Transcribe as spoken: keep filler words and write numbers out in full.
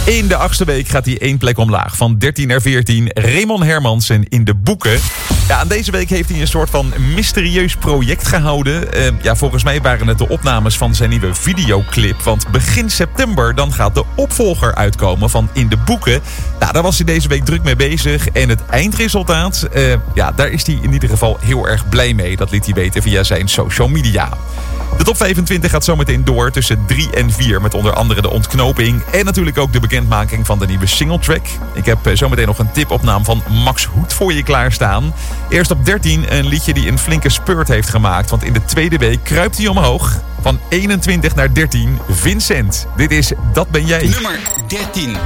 In de achtste week gaat hij één plek omlaag. Van dertien naar veertien. Raymond Hermansen in de boeken. Ja, en deze week heeft hij een soort van mysterieus project gehouden. Uh, ja, volgens mij waren het de opnames van zijn nieuwe videoclip. Want begin september dan gaat de opvolger uitkomen van In de Boeken. Nou, daar was hij deze week druk mee bezig. En het eindresultaat, uh, ja, daar is hij in ieder geval heel erg blij mee. Dat liet hij weten via zijn social media. De top vijfentwintig gaat zometeen door tussen drie en vier. Met onder andere de ontknoping en natuurlijk ook de bekendmaking van de nieuwe singletrack. Ik heb zometeen nog een tipopname van Max Hoed voor je klaarstaan. Eerst op dertien een liedje die een flinke spurt heeft gemaakt. Want in de tweede week kruipt hij omhoog. Van eenentwintig naar dertien. Vincent. Dit is Dat Ben Jij. Nummer dertien.